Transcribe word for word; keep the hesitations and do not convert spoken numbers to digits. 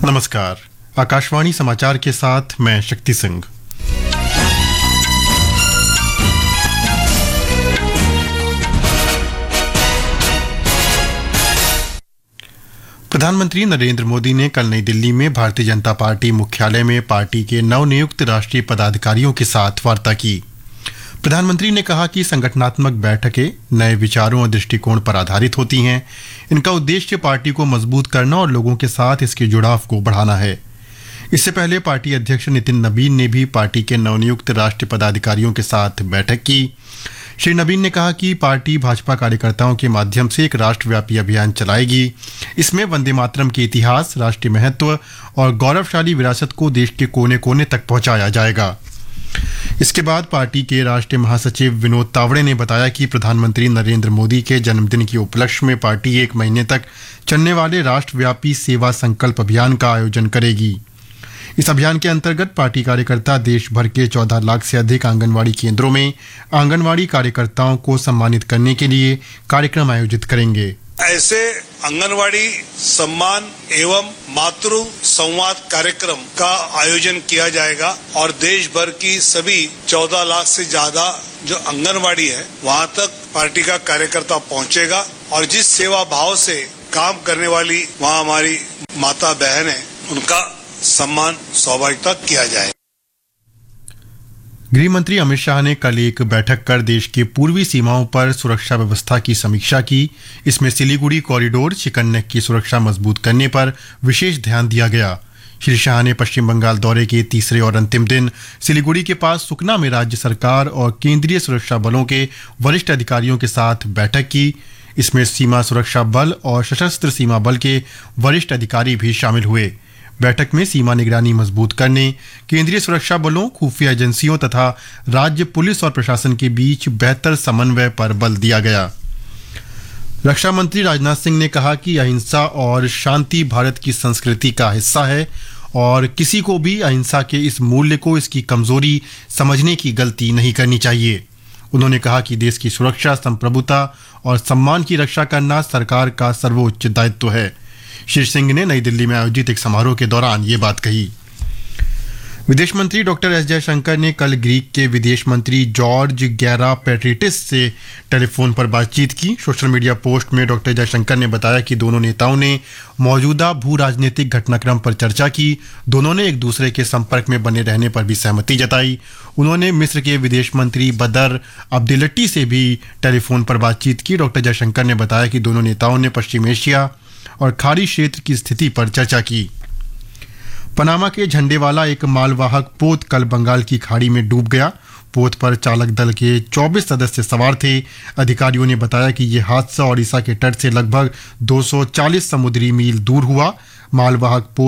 नमस्कार, आकाशवाणी समाचार के साथ मैं शक्ति सिंह। प्रधानमंत्री नरेंद्र मोदी ने कल नई दिल्ली में भारतीय जनता पार्टी मुख्यालय में पार्टी के नवनियुक्त राष्ट्रीय पदाधिकारियों के साथ वार्ता की। प्रधानमंत्री ने कहा कि संगठनात्मक बैठकें नए विचारों और दृष्टिकोण पर आधारित होती हैं। इनका उद्देश्य पार्टी को मजबूत करना और लोगों के साथ इसके जुड़ाव को बढ़ाना है। इससे पहले पार्टी अध्यक्ष नितिन नबीन ने भी पार्टी के नवनियुक्त राष्ट्रीय पदाधिकारियों के साथ बैठक की। श्री नबीन ने कहा कि पार्टी भाजपा कार्यकर्ताओं के माध्यम से एक राष्ट्रव्यापी अभियान चलाएगी। इसमें वंदे मातरम के इतिहास, राष्ट्रीय महत्व और गौरवशाली विरासत को देश के कोने कोने तक पहुंचाया जाएगा। इसके बाद पार्टी के राष्ट्रीय महासचिव विनोद तावड़े ने बताया कि प्रधानमंत्री नरेंद्र मोदी के जन्मदिन के उपलक्ष्य में पार्टी एक महीने तक चलने वाले राष्ट्रव्यापी सेवा संकल्प अभियान का आयोजन करेगी। इस अभियान के अंतर्गत पार्टी कार्यकर्ता देश भर के चौदह लाख से अधिक आंगनवाड़ी केंद्रों में आंगनवाड़ी कार्यकर्ताओं को सम्मानित करने के लिए कार्यक्रम आयोजित करेंगे। ऐसे आंगनवाड़ी सम्मान एवं मातृ संवाद कार्यक्रम का आयोजन किया जाएगा और देश भर की सभी चौदह लाख से ज्यादा जो आंगनवाड़ी है वहां तक पार्टी का कार्यकर्ता पहुंचेगा और जिस सेवा भाव से काम करने वाली वहां हमारी माता बहन है उनका सम्मान स्वाभाविकता किया जाए। गृह मंत्री अमित शाह ने कल एक बैठक कर देश के पूर्वी सीमाओं पर सुरक्षा व्यवस्था की समीक्षा की। इसमें सिलीगुड़ी कॉरिडोर, चिकन नेक की सुरक्षा मजबूत करने पर विशेष ध्यान दिया गया। श्री शाह ने पश्चिम बंगाल दौरे के तीसरे और अंतिम दिन सिलीगुड़ी के पास सुकना में राज्य सरकार और केंद्रीय सुरक्षा बलों के वरिष्ठ अधिकारियों के साथ बैठक की। इसमें सीमा सुरक्षा बल और सशस्त्र सीमा बल के वरिष्ठ अधिकारी भी शामिल हुए। बैठक में सीमा निगरानी मजबूत करने, केंद्रीय सुरक्षा बलों, खुफिया एजेंसियों तथा राज्य पुलिस और प्रशासन के बीच बेहतर समन्वय पर बल दिया गया। रक्षा मंत्री राजनाथ सिंह ने कहा कि अहिंसा और शांति भारत की संस्कृति का हिस्सा है और किसी को भी अहिंसा के इस मूल्य को इसकी कमजोरी समझने की गलती नहीं करनी चाहिए। उन्होंने कहा कि देश की सुरक्षा, संप्रभुता और सम्मान की रक्षा करना सरकार का सर्वोच्च दायित्व है। श्री सिंह ने नई दिल्ली में आयोजित एक समारोह के दौरान ये बात कही। विदेश मंत्री डॉक्टर एस जयशंकर ने कल ग्रीक के विदेश मंत्री जॉर्ज गैरापेट्रिटिस से टेलीफोन पर बातचीत की। सोशल मीडिया पोस्ट में डॉक्टर जयशंकर ने बताया कि दोनों नेताओं ने मौजूदा भू राजनीतिक घटनाक्रम पर चर्चा की। दोनों ने एक दूसरे के संपर्क में बने रहने पर भी सहमति जताई। उन्होंने मिस्र के विदेश मंत्री बदर अब्देलट्टी से भी टेलीफोन पर बातचीत की। डॉक्टर जयशंकर ने बताया कि दोनों नेताओं ने पश्चिम एशिया और खाड़ी क्षेत्र की स्थिति पर चर्चा की। पनामा के झंडे वाला एक मालवाहक पोत कल बंगाल की खाड़ी में डूब गया। पोत पर चालक दल के चौबीस सदस्य सवार थे। अधिकारियों ने बताया कि यह हादसा ओडिशा के तट से लगभग दो सौ चालीस समुद्री मील दूर हुआ। मालवाहक पोत